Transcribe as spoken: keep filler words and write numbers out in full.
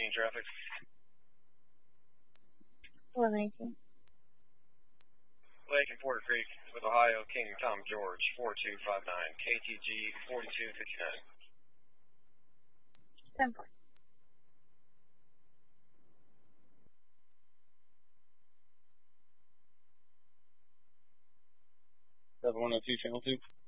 nineteen traffic. eleven eighteen. Lake and Porter Creek with Ohio, King Tom George, four two five nine, K T G forty-two fifty-nine. ten four. seven one oh two, channel two.